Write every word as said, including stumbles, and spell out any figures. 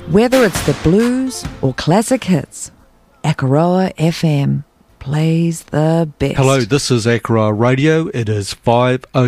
Whether it's the blues or classic hits, Akaroa F M plays the best. Hello, this is Akaroa Radio. It is five oh